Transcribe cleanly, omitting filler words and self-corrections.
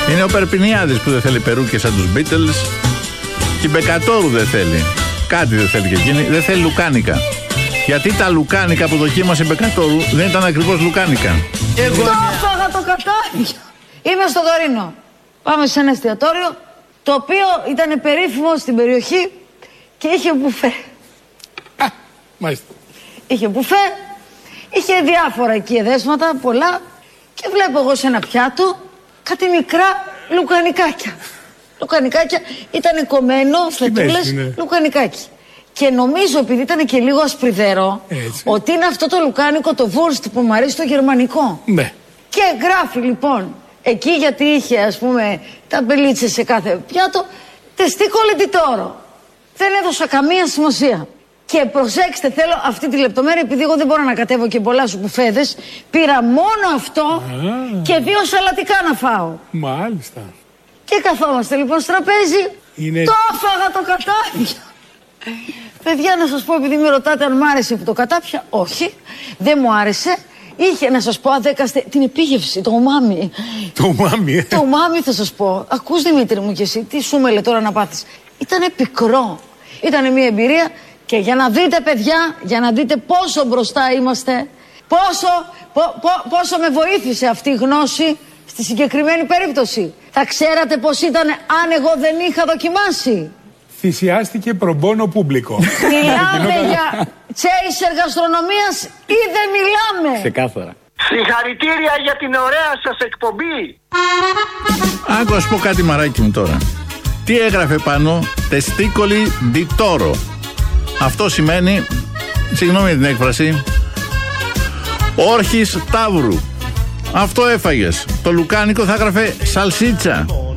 Είναι ο Περπινιάδης που δεν θέλει περούκες σαν τους Beatles. Και η Μπεκατόρου δεν θέλει. Κάτι δεν θέλει και εκείνη. Δεν θέλει λουκάνικα. Γιατί τα λουκάνικα που δοκίμασε η Μπεκατόρου δεν ήταν ακριβώς λουκάνικα. Το έφαγα το κατάδιο. Είμαι στο Δωρίνο. Πάμε σε ένα εστιατόριο το οποίο ήταν περίφημο στην περιοχή και είχε μπουφέ. Μάλιστα. Είχε μπουφέ, είχε διάφορα εκεί εδέσματα, πολλά, και βλέπω εγώ σε ένα πιάτο κάτι μικρά λουκανικάκια. Λουκανικάκια, ήταν κομμένο, φλετούλες, ναι. λουκανικάκι. Και νομίζω, επειδή ήταν και λίγο ασπριδερό, ότι είναι αυτό το λουκάνικο, το βουρστ που μου αρέσει, το γερμανικό. Ναι. Και γράφει λοιπόν, εκεί γιατί είχε ας πούμε ταμπελίτσες σε κάθε πιάτο, τεστίκολε ντι τόρο. Δεν έδωσα καμία σημασία. Και προσέξτε, θέλω αυτή τη λεπτομέρεια, επειδή εγώ δεν μπορώ να κατέβω και πολλά σου μπουφέδες, πήρα μόνο αυτό και 2 σαλατικά να φάω. Μάλιστα. Και καθόμαστε λοιπόν στο τραπέζι. Το έφαγα το κατάπια. Παιδιά, να σας πω, επειδή με ρωτάτε αν μ' άρεσε που το κατάπια, όχι, δεν μου άρεσε. Είχε, να σας πω, αδέκαστε την επίγευση, το ομάμι. Το ομάμι, Το ομάμι θα σας πω. Ακούς, Δημήτρη μου, και εσύ, τι σου μέλε τώρα να πάθεις. Ήτανε πικρό. Ήτανε μια εμπειρία, και για να δείτε, παιδιά, για να δείτε πόσο μπροστά είμαστε, πόσο με βοήθησε αυτή η γνώση στη συγκεκριμένη περίπτωση. Θα ξέρατε πως ήταν αν εγώ δεν είχα δοκιμάσει. Θυσιάστηκε προμπόνο πούμπλικο. Μιλάμε για τσέισερ γαστρονομίας ή δεν μιλάμε? Ξεκάθαρα. Συγχαρητήρια για την ωραία σας εκπομπή. Άκου, ας πω κάτι, μαράκι μου, τώρα. Τι έγραφε πάνω? Τεστίκολι ντι τόρο. Αυτό σημαίνει, συγγνώμη την έκφραση, όρχης ταύρου. Αυτό έφαγες. Το λουκάνικο θα έγραφε σαλσίτσα.